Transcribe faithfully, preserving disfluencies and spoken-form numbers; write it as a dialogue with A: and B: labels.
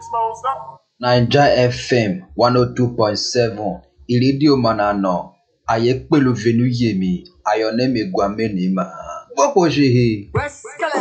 A: Naija F M one oh two point seven Iridio Manano Aye pelu venu yemi Ayone me guame ni ma Boko jehe